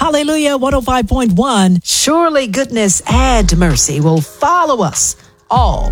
Hallelujah 105.1. Surely goodness and mercy will follow us all,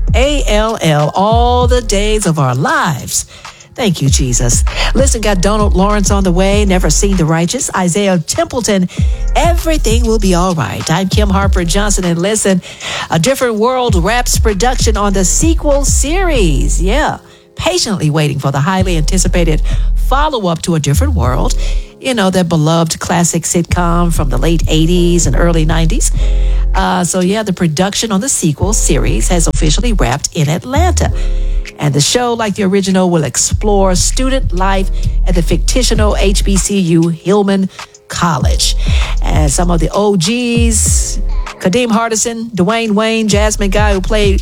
all the days of our lives. Thank you, Jesus. Listen, got Donald Lawrence on the way, Never Seen the Righteous, Isaiah Templeton, Everything Will Be All Right. I'm Kim Harper Johnson, and listen, A Different World wraps production on the sequel series. Yeah, patiently waiting for the highly anticipated follow-up to A Different World. You know, that beloved classic sitcom from the late 80s and early 90s. The production on the sequel series has officially wrapped in Atlanta. And the show, like the original, will explore student life at the fictional HBCU Hillman College. And some of the OGs, Kadeem Hardison, Dwayne Wayne, Jasmine Guy, who played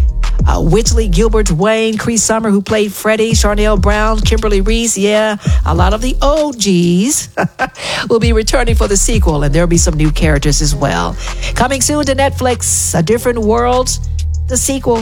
Whitley Gilbert Wayne, Cree Summer, who played Freddie, Charnel Brown, Kimberly Reese. Yeah, a lot of the OGs will be returning for the sequel, and there'll be some new characters as well. Coming soon to Netflix, A Different World, the sequel.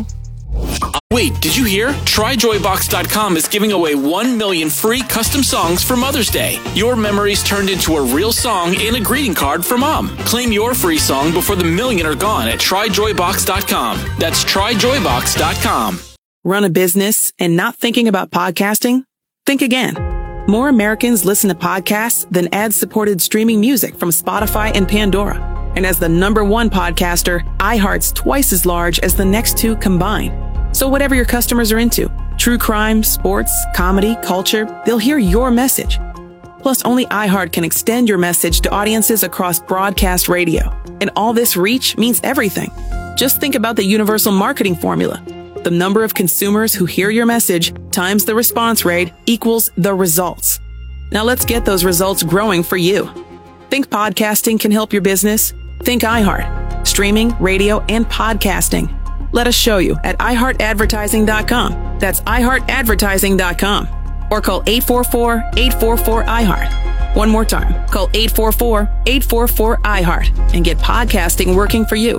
Wait, did you hear? TryJoyBox.com is giving away 1 million free custom songs for Mother's Day. Your memories turned into a real song in a greeting card for Mom. Claim your free song before the million are gone at TryJoyBox.com. That's TryJoyBox.com. Run a business and not thinking about podcasting? Think again. More Americans listen to podcasts than ad-supported streaming music from Spotify and Pandora. And as the #1 podcaster, iHeart's twice as large as the next two combined. So whatever your customers are into, true crime, sports, comedy, culture, they'll hear your message. Plus, only iHeart can extend your message to audiences across broadcast radio. And all this reach means everything. Just think about the universal marketing formula. The number of consumers who hear your message times the response rate equals the results. Now let's get those results growing for you. Think podcasting can help your business? Think iHeart. Streaming, radio, and podcasting. Let us show you at iHeartAdvertising.com. That's iHeartAdvertising.com. Or call 844-844-iHeart. One more time. Call 844-844-iHeart and get podcasting working for you.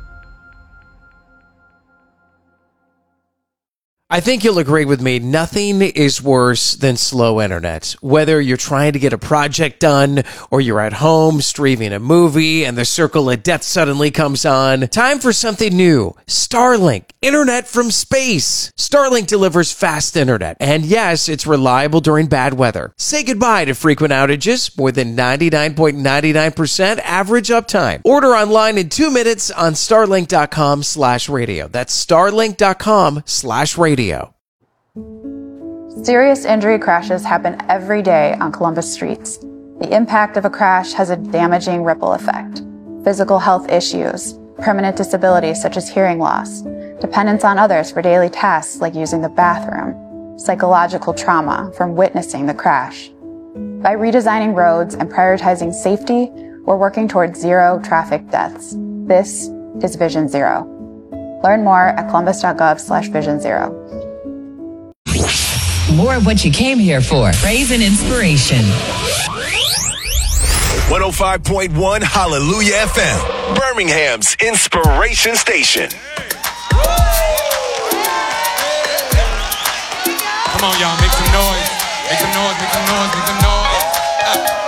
I think you'll agree with me, nothing is worse than slow internet. Whether you're trying to get a project done or you're at home streaming a movie and the circle of death suddenly comes on, time for something new. Starlink, internet from space. Starlink delivers fast internet, and yes, it's reliable during bad weather. Say goodbye to frequent outages, more than 99.99% average uptime. Order online in 2 minutes on starlink.com/radio. That's starlink.com/radio. Serious injury crashes happen every day on Columbus streets. The impact of a crash has a damaging ripple effect. Physical health issues, permanent disabilities such as hearing loss, dependence on others for daily tasks like using the bathroom, psychological trauma from witnessing the crash. By redesigning roads and prioritizing safety, we're working towards zero traffic deaths. This is Vision Zero. Learn more at columbus.gov/Vision Zero. More of what you came here for. Praise and inspiration. 105.1 Hallelujah FM. Birmingham's inspiration station. Come on, y'all. Make some noise. Make some noise. Make some noise. Make some noise.